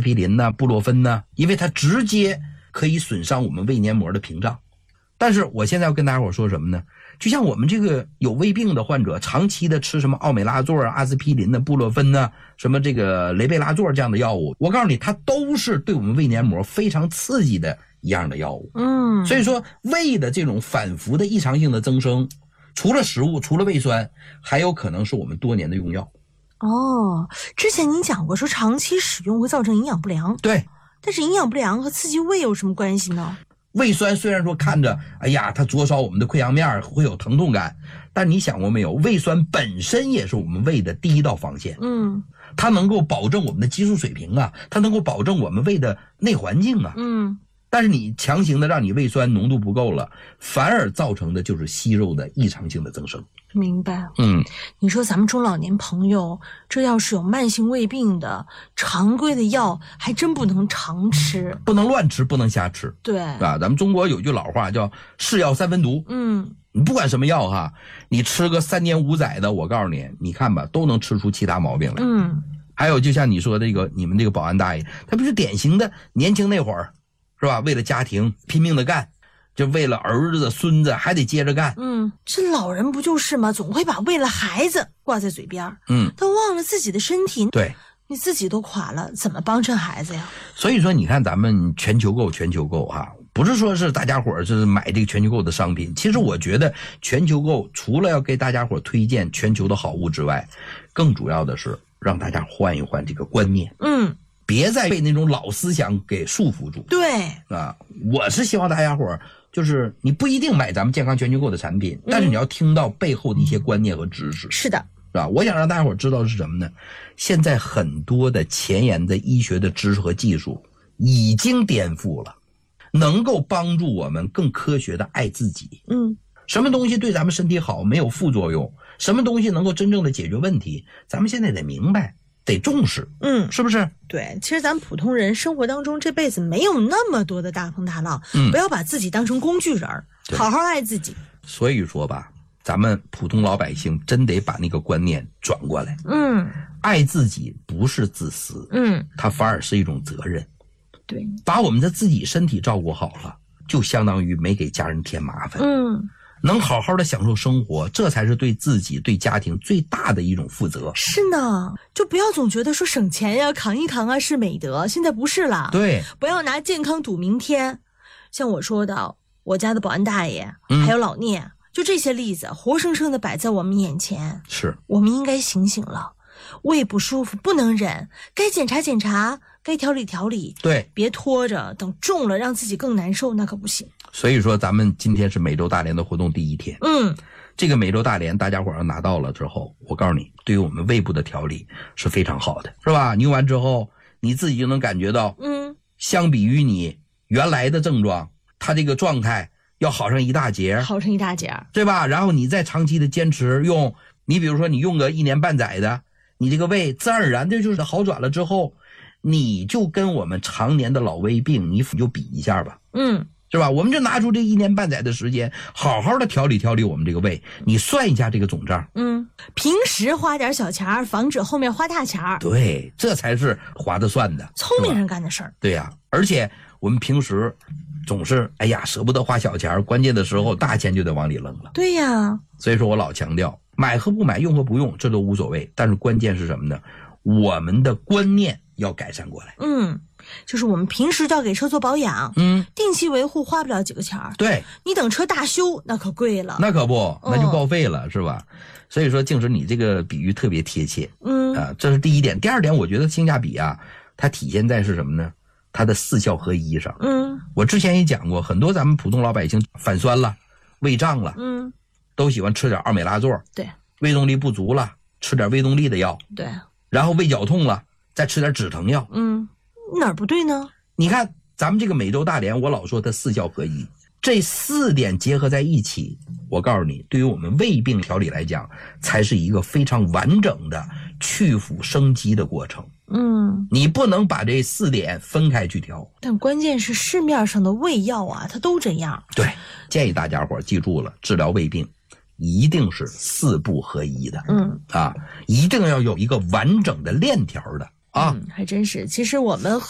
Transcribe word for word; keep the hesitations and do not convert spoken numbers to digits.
司匹林呢、布洛芬呢，因为它直接可以损伤我们胃黏膜的屏障。但是我现在要跟大家伙说什么呢？就像我们这个有胃病的患者，长期的吃什么奥美拉唑啊、阿司匹林呢、布洛芬呢、什么这个雷贝拉唑这样的药物，我告诉你，它都是对我们胃黏膜非常刺激的一样的药物。 嗯， 所以说胃的这种反复的异常性的增生，除了食物，除了胃酸，还有可能是我们多年的用药。 哦，之前您讲过说长期使用会造成营养不良。 对， 但是营养不良和刺激胃有什么关系呢？ 胃酸虽然说看着，哎呀，它灼烧我们的溃疡面会有疼痛感，但你想过没有，胃酸本身也是我们胃的第一道防线。 嗯， 它能够保证我们的激素水平啊，它能够保证我们胃的内环境啊。 嗯， 但是你强行的让你胃酸浓度不够了，反而造成的就是息肉的异常性的增生。 明白。 嗯， 你说咱们中老年朋友，这要是有慢性胃病的，常规的药还真不能常吃， 不能乱吃，不能瞎吃。 对， 啊，咱们中国有句老话叫是药三分毒。 嗯， 你不管什么药哈，你吃个三年五载的，我告诉你，你看吧，都能吃出其他毛病来。 嗯， 还有就像你说这个，你们这个保安大爷，他不是典型的年轻那会儿，是吧？为了家庭拼命的干，就为了儿子孙子还得接着干。 嗯，这老人不就是吗？总会把为了孩子挂在嘴边， 嗯， 都忘了自己的身体。 对， 你自己都垮了，怎么帮衬孩子呀？ 所以说你看咱们全球购全球购哈，不是说是大家伙儿是买这个全球购的商品，其实我觉得全球购除了要给大家伙儿推荐全球的好物之外，更主要的是让大家换一换这个观念。 嗯， 别再被那种老思想给束缚住。 对啊，我是希望大家伙儿就是你不一定买咱们健康全球购的产品，嗯，但是你要听到背后的一些观念和知识。 是的， 是吧？我想让大家伙儿知道的是什么呢？现在很多的前沿的医学的知识和技术已经颠覆了，能够帮助我们更科学的爱自己。 嗯， 什么东西对咱们身体好，没有副作用，什么东西能够真正的解决问题，咱们现在得明白，得重视。 嗯， 是不是？ 对，其实咱们普通人生活当中这辈子没有那么多的大风大浪， 嗯， 不要把自己当成工具人，好好爱自己。 所以说吧，咱们普通老百姓真得把那个观念转过来。 嗯， 爱自己不是自私， 嗯， 它反而是一种责任。 对， 把我们的自己身体照顾好了，就相当于没给家人添麻烦。 嗯， 能好好的享受生活，这才是对自己对家庭最大的一种负责。 是呢，就不要总觉得说省钱呀扛一扛啊是美德，现在不是了。 对， 不要拿健康赌明天。像我说的，我家的保安大爷、嗯、还有老聂，就这些例子活生生的摆在我们眼前。 是， 我们应该醒醒了，胃不舒服不能忍，该检查检查，该调理调理。 对， 别拖着等重了让自己更难受，那可不行。 所以说咱们今天是美洲大连的活动第一天。 嗯， 这个美洲大连大家伙要拿到了之后，我告诉你，对于我们胃部的调理是非常好的，是吧？你用完之后你自己就能感觉到， 嗯， 相比于你原来的症状，它这个状态要好上一大截， 好上一大截， 对吧？然后你再长期的坚持用，你比如说你用个一年半载的，你这个胃自然而然的就是好转了之后，你就跟我们常年的老胃病你就比一下吧。 嗯， 是吧？我们就拿出这一年半载的时间，好好的调理调理我们这个胃，你算一下这个总账。 嗯，平时花点小钱，防止后面花大钱。 对，这才是划得算的， 聪明人干的事儿。 对呀、啊，而且我们平时总是哎呀舍不得花小钱，关键的时候大钱就得往里扔了。 对呀， 所以说我老强调，买和不买，用和不用，这都无所谓，但是关键是什么呢？我们的观念要改善过来。 嗯。就是我们平时就要给车做保养， 嗯， 定期维护花不了几个钱儿。 对， 你等车大修那可贵了， 那可不，那就报废了，嗯、是吧？所以说，静时你这个比喻特别贴切， 嗯啊，这是第一点。第二点，我觉得性价比啊，它体现在是什么呢？它的四效合一上。 嗯， 我之前也讲过，很多咱们普通老百姓反酸了、胃胀了， 嗯， 都喜欢吃点奥美拉唑， 对， 胃动力不足了，吃点胃动力的药， 对， 然后胃绞痛了，再吃点止疼药， 嗯。哪儿不对呢？ 你看咱们这个美洲大连，我老说它四效合一，这四点结合在一起，我告诉你，对于我们胃病调理来讲，才是一个非常完整的去腐生肌的过程。 嗯， 你不能把这四点分开去调。 但关键是市面上的胃药啊，它都这样。 对，建议大家伙记住了，治疗胃病一定是四步合一的。 嗯啊，一定要有一个完整的链条的。啊、 嗯，还真是。其实我们